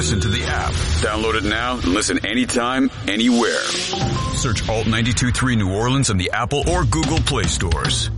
listen to the app. Download it now and listen anytime, anywhere. Search Alt 92.3 New Orleans in the Apple or Google Play stores.